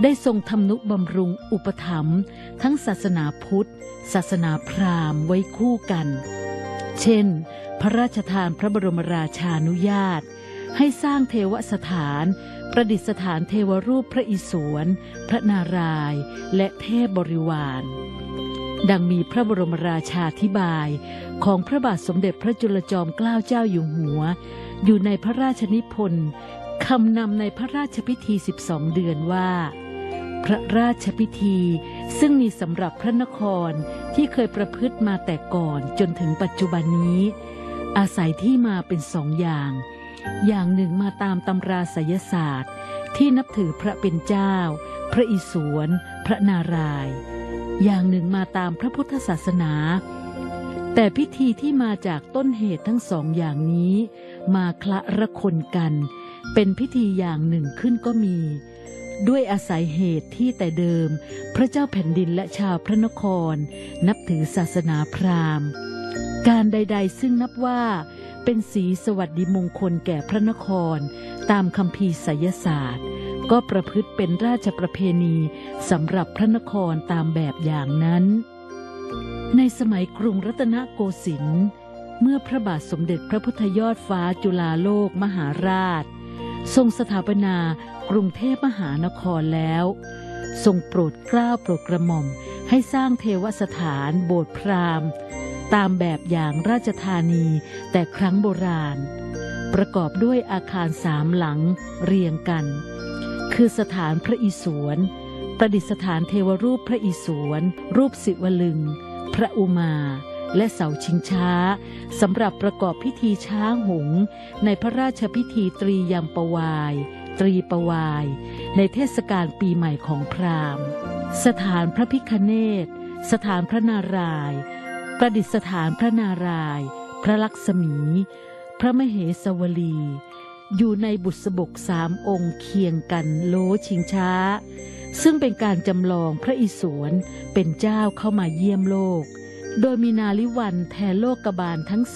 ได้ทรงทำนุบำรุงอุปถัมภ์ทั้งศาสนาพุทธศาสนาพราหมณ์ไว้คู่กันเช่นพระราชทานพระบรมราชานุญาตให้สร้างเทวสถานประดิษฐานเทวรูปพระอิศวรพระนารายณ์และเทพบริวารดังมีพระบรมราชาธิบายของพระบาทสมเด็จพระจุลจอมเกล้าเจ้าอยู่หัวอยู่ในพระราชนิพนธ์คำนำในพระราชพิธี12 เดือนว่าพระราชพิธีซึ่งมีสำหรับพระนครที่เคยประพฤติมาแต่ก่อนจนถึงปัจจุบันนี้อาศัยที่มาเป็น2 อย่างหนึ่งมาตามตำราไสยศาสตร์ที่นับถือพระเป็นเจ้าพระอิศวรพระนารายณ์อย่างหนึ่งมาตามพระพุทธศาสนาแต่พิธีที่มาจากต้นเหตุทั้ง2 อย่างนี้มาคละระคนกันเป็นพิธีอย่างหนึ่งขึ้นก็มีด้วยอาศัยเหตุที่แต่เดิมพระเจ้าแผ่นดินและชาวพระนครนับถือศาสนาพราหมณ์การใดๆซึ่งนับว่าเป็นสีสวัสดิมงคลแก่พระนครตามคัมภีร์ไสยศาสตร์ก็ประพฤติเป็นราชประเพณีสำหรับพระนครตามแบบอย่างนั้นในสมัยกรุงรัตนโกสินทร์เมื่อพระบาทสมเด็จพระพุทธยอดฟ้าจุฬาโลกมหาราชทรงสถาปนากรุงเทพมหานครแล้วทรงโปรดเกล้าโปรดกระหม่อมให้สร้างเทวสถานโบสถ์พราหมณ์ตามแบบอย่างราชธานีแต่ครั้งโบราณประกอบด้วยอาคาร3 หลังเรียงกันคือสถานพระอิศวรประดิษฐานเทวรูปพระอิศวรรูปศิวลึงพระอุมาและเสาชิงช้าสำหรับประกอบพิธีช้างหงส์ในพระราชพิธีตรียามปวายตรีปวายในเทศกาลปีใหม่ของพราหมณ์สถานพระพิฆเนศสถานพระนารายณ์ประดิษฐานพระนารายณ์พระลักษมีพระมเหสวลีอยู่ในบุษบก3 องค์เคียงกันโลชิงช้าซึ่งเป็นการจำลองพระอิศวรเป็นเจ้าเข้ามาเยี่ยมโลกโดยมีนาลิวันแทนโลกบาลทั้ง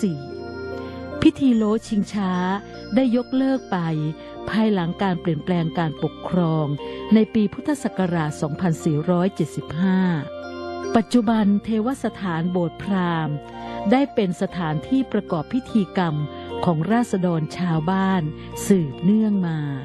4พิธีโลชิงช้าได้ยกเลิกไปภายหลังการเปลี่ยนแปลงการปกครองในปีพุทธศักราช 2475 ปัจจุบันเทวสถานโบสถ์พราหมณ์ได้เป็นสถานที่ประกอบพิธีกรรมของราษฎรชาวบ้านสืบเนื่องมา